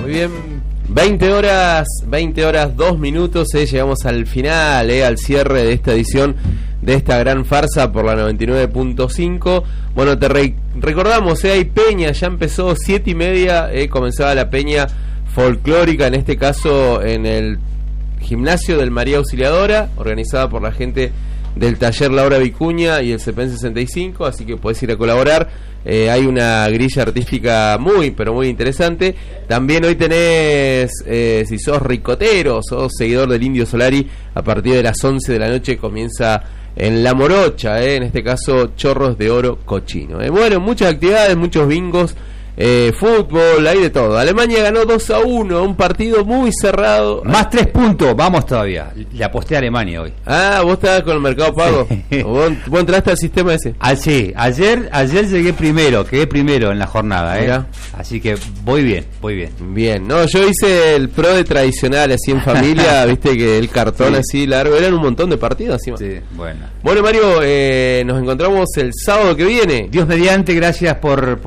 Muy bien, 20 horas 2 minutos, llegamos al final, al cierre de esta edición de esta gran farsa por la 99.5. Bueno, te recordamos, hay peña, ya empezó 7:30, comenzaba la peña folclórica, en este caso en el gimnasio del María Auxiliadora, organizada por la gente del taller Laura Vicuña y el CPN 65, así que podés ir a colaborar. Hay una grilla artística muy, pero muy interesante. También hoy tenés, si sos ricotero, sos seguidor del Indio Solari, a partir de las 11 de la noche comienza en La Morocha, en este caso Chorros de Oro Cochino. Bueno, muchas actividades, muchos bingos, fútbol, hay de todo. Alemania ganó 2-1, un partido muy cerrado. Más 3 puntos, vamos todavía. Le aposté a Alemania hoy. Ah, vos estabas con el Mercado Pago. Sí. ¿Vos entraste al sistema ese? Sí, ayer llegué primero, quedé primero en la jornada, Mirá. Así que voy bien. Bien, no, yo hice el pro de tradicional así en familia, viste que el cartón así largo, eran un montón de partidos encima. Sí, bueno. Bueno, Mario, nos encontramos el sábado que viene. Dios mediante, gracias por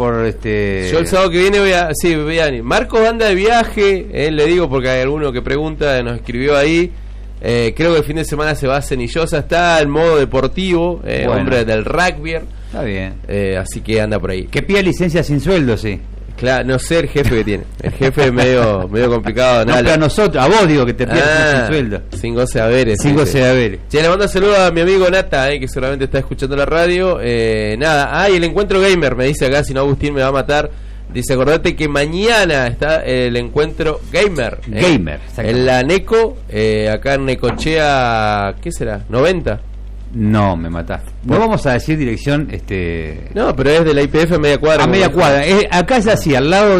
Yo el sábado que viene voy a venir. Marcos anda de viaje, le digo porque hay alguno que pregunta, nos escribió ahí. Creo que el fin de semana se va a Cenillosa, está en modo deportivo, bueno. Hombre del rugby. Está bien. Así que anda por ahí. Que pida licencia sin sueldo, sí. Claro, no sé el jefe que tiene. El jefe es medio complicado. No, pero a nosotros, a vos digo que te pidas sin sueldo. Sin goce de haberes. Sin goce de haberes. Che, le mando saludos a mi amigo Nata, que seguramente está escuchando la radio. Nada, el encuentro gamer, me dice acá, si no Agustín me va a matar. Dice, acordate que mañana está el encuentro gamer. En la Neco, acá en Necochea, ¿qué será? 90. No, me mataste. No vamos a decir dirección, No, pero es de la IPF a media cuadra. A media cuadra. Acá es así,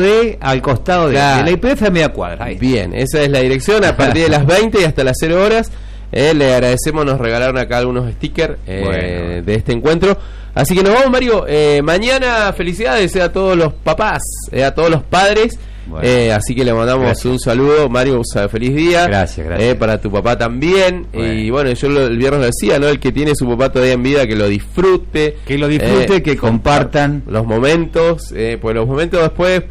al costado de la IPF a media cuadra. Ahí. Bien, esa es la dirección, a partir de las 20 y hasta las 0 horas. Le agradecemos, nos regalaron acá algunos stickers de este encuentro. Así que nos vamos, Mario. Mañana felicidades a todos los papás, a todos los padres. Bueno, así que le mandamos un saludo, Mario, feliz día. Gracias. Para tu papá también. Y bueno, yo el viernes lo decía, ¿no? El que tiene su papá todavía en vida, que lo disfrute. Que compartan los momentos, pues los momentos después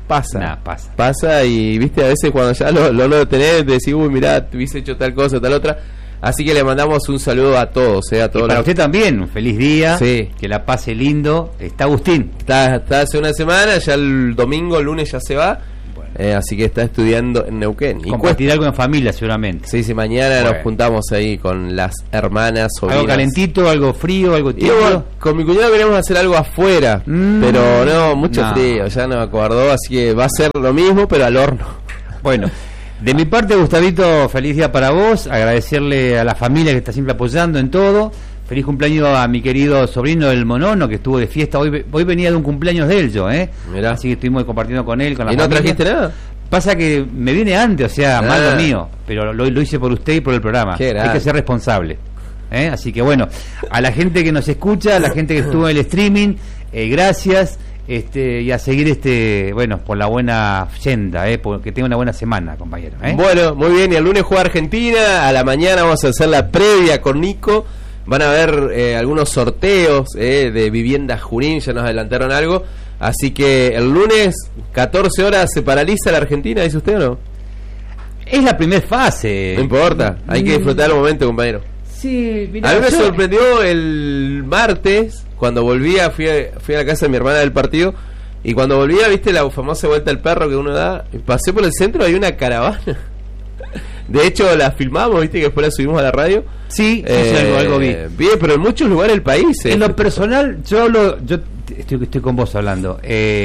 pasa y viste, a veces cuando ya lo tenés, decís, uy, mirá, te hubiese hecho tal cosa, tal otra. Así que le mandamos un saludo a todos, a todos. Y para usted también, un feliz día, sí. Que la pase lindo. Está Agustín. Está hace una semana, ya el lunes ya se va. Así que está estudiando en Neuquén. Compartir algo en familia, seguramente. Sí, mañana nos juntamos ahí con las hermanas. Sobrinas. Algo calentito, algo frío, algo tibio. Con mi cuñado queríamos hacer algo afuera, pero no, mucho frío, ya no me acordó, así que va a ser lo mismo, pero al horno. Bueno. De mi parte, Gustavito, feliz día para vos. Agradecerle a la familia que está siempre apoyando en todo. Feliz cumpleaños a mi querido sobrino el Monono, que estuvo de fiesta. Hoy venía de un cumpleaños de él yo, Mirá. Así que estuvimos compartiendo con él, con la familia. ¿Y no trajiste nada? Pasa que me viene antes, o sea, mal lo mío. Pero lo hice por usted y por el programa. Hay que ser responsable. Así que bueno, a la gente que nos escucha, a la gente que estuvo en el streaming, gracias. Y a seguir por la buena senda, que tenga una buena semana, compañero. Bueno, muy bien, y el lunes juega Argentina, a la mañana vamos a hacer la previa con Nico, van a haber algunos sorteos de Vivienda Junín, ya nos adelantaron algo, así que el lunes 14 horas se paraliza la Argentina, ¿dice usted o no? Es la primera fase. No importa, hay que disfrutar el momento, compañero. Sí, mirá, a mí me sorprendió el martes, cuando volvía, fui a la casa de mi hermana del partido, y cuando volvía, viste la famosa vuelta al perro que uno da, pasé por el centro, hay una caravana. De hecho, la filmamos, viste, que después la subimos a la radio. Sí, algo vi. Bien, pero en muchos lugares del país. En lo personal, yo estoy con vos hablando.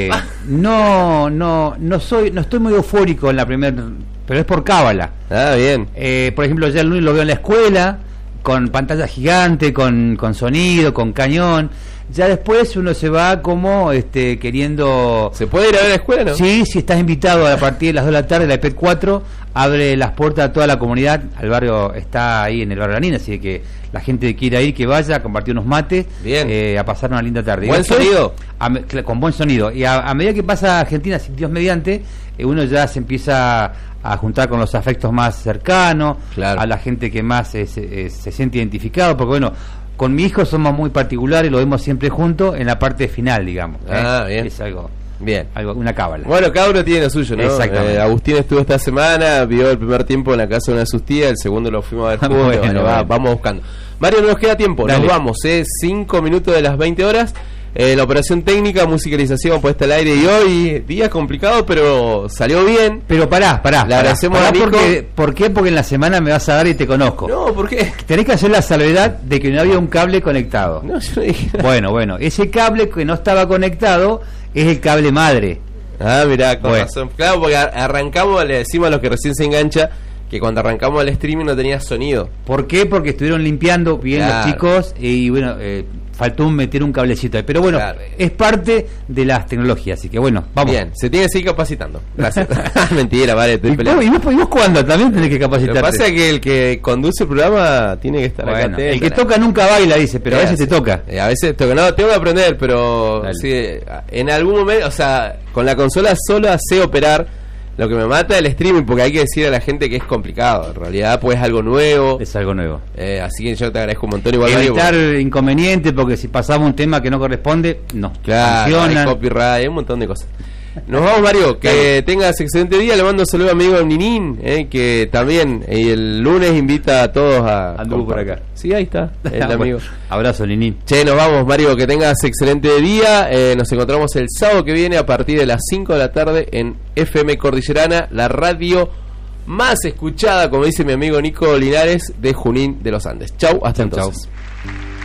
No estoy muy eufórico en la primera, pero es por cábala. Bien. Por ejemplo, ya el lunes lo veo en la escuela, con pantalla gigante, con sonido, con cañón. Ya después uno se va como queriendo... ¿Se puede ir a ver a la escuela, no? Sí, si estás invitado a partir de las 2 de la tarde, la iPad 4 abre las puertas a toda la comunidad. El barrio está ahí en el barrio Lanina, así que la gente que quiera ir, que vaya a compartir unos mates. Bien. A pasar una linda tarde. ¿Buen sonido? Con buen sonido. Y a medida que pasa Argentina, si Dios mediante, uno ya se empieza a juntar con los afectos más cercanos, claro. A la gente que más se siente identificado, porque bueno, con mi hijo somos muy particulares, lo vemos siempre juntos en la parte final, digamos. Bien. Es algo Bien. Una cábala. Bueno, cada uno tiene lo suyo, ¿no? Exactamente. Agustín estuvo esta semana, vio el primer tiempo en la casa de una de sus tías, el segundo lo fuimos a ver juntos. Bueno, vamos buscando. Mario, no nos queda tiempo, nos vamos, 5 minutos de las 20 horas. La operación técnica, musicalización puesta al aire y hoy, día complicado, pero salió bien. Pero pará. Le agradecemos a Nico. ¿Por qué? Porque en la semana me vas a dar y te conozco. No, ¿por qué? Tenés que hacer la salvedad de que no había un cable conectado. No, yo no dije nada. Bueno, ese cable que no estaba conectado es el cable madre. Ah, mirá, con razón. Claro, porque arrancamos, le decimos a los que recién se engancha, que cuando arrancamos el streaming no tenía sonido. ¿Por qué? Porque estuvieron limpiando bien los chicos y bueno, faltó meter un cablecito ahí. Pero bueno, es parte de las tecnologías, así que bueno, vamos. Bien, se tiene que seguir capacitando. Gracias. Mentira, vale, estoy peleando. ¿Y vos cuándo? También tenés que capacitarte. Lo que pasa es que el que conduce el programa tiene que estar acá atento. El que toca nunca baila, dice, pero a veces te toca. A veces toca. No, tengo que aprender, pero sí, en algún momento, o sea, con la consola sola sé operar. Lo que me mata es el streaming, porque hay que decir a la gente que es complicado. En realidad, pues es algo nuevo. Es algo nuevo. Así que yo te agradezco un montón. Igual evitar inconvenientes, porque si pasamos un tema que no corresponde, no. Claro, hay copyright, hay un montón de cosas. Nos vamos, Mario. Que tengas excelente día. Le mando un saludo a mi amigo Ninín, que también el lunes invita a todos a... Anduvo por acá. Sí, ahí está, el amigo. Abrazo, Ninín. Che, nos vamos, Mario. Que tengas excelente día. Nos encontramos el sábado que viene a partir de las 5 de la tarde en FM Cordillerana, la radio más escuchada, como dice mi amigo Nico Linares, de Junín de los Andes. Chau, hasta entonces. Chau.